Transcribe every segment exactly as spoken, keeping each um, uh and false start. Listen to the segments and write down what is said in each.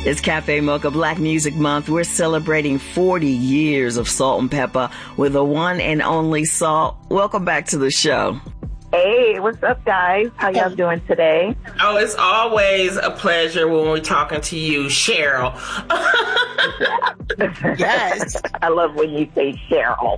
It's Cafe Mocha Black Music Month. We're celebrating forty years of Salt and Pepper with the one and only Salt. Welcome back to the show. Hey, what's up, guys? How y'all doing today? Oh, it's always a pleasure when we're talking to you, Cheryl. Yes. I love when you say Cheryl.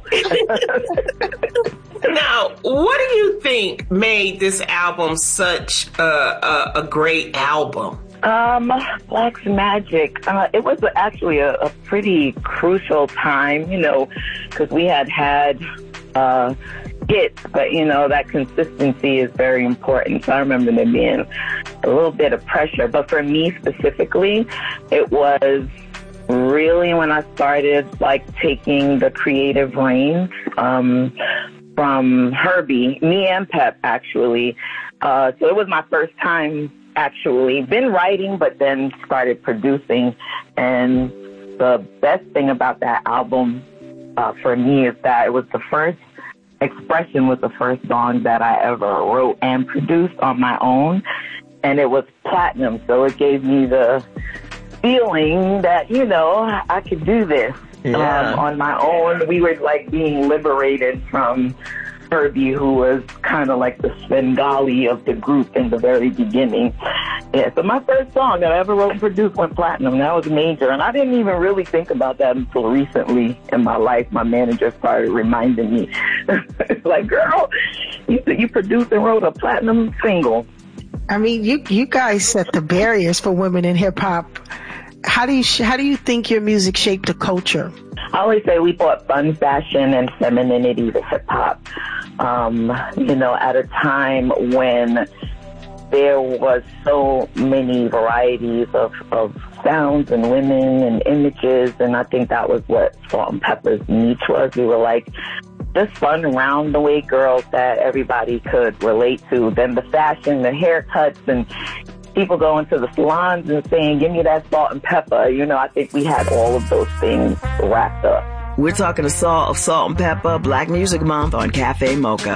Now, what do you think made this album such a, a, a great album? Um, Black's Magic. Uh, it was actually a, a pretty crucial time, you know, because we had had uh, hits, but, you know, that consistency is very important. So I remember there being a little bit of pressure. But for me specifically, it was really when I started, like, taking the creative reins um, from Herbie, me and Pep, actually. Uh, so it was my first time actually been writing, but then started producing. And the best thing about that album uh, for me is that it was the first, Expression was the first song that I ever wrote and produced on my own. And it was platinum. So it gave me the feeling that, you know, I could do this Yeah. um, on my own. We were like being liberated from Herbie, who was kind of like the Svengali of the group in the very beginning. Yeah, so my first song that I ever wrote and produced went platinum. That was major. And I didn't even really think about that until recently in my life. My manager started reminding me. It's like, girl, you, you produced and wrote a platinum single. I mean, you you guys set the barriers for women in hip hop. How do you how do you think your music shaped the culture? I always say we brought fun, fashion, and femininity to hip hop. Um, you know, at a time when there was so many varieties of, of sounds and women and images, and I think that was what Salt and Pepper's niche was. We were like just fun, round the way girls that everybody could relate to. Then the fashion, the haircuts, and people going to the salons and saying, give me that salt and pepper. You know, I think we had all of those things wrapped up. We're talking to Salt of Salt and Pepper Black Music Month on Cafe Mocha.